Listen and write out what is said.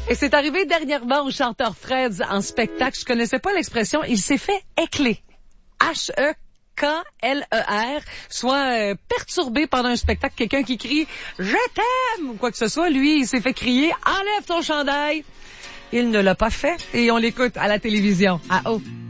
Et c'est arrivé dernièrement au chanteur Fred en spectacle. Je connaissais pas l'expression. Il s'est fait écler. H-E-K-L-E-R, soit perturbé pendant un spectacle, quelqu'un qui crie « Je t'aime » ou quoi que ce soit. Lui, il s'est fait crier « Enlève ton chandail ». Il ne l'a pas fait et on l'écoute à la télévision. Ah oh.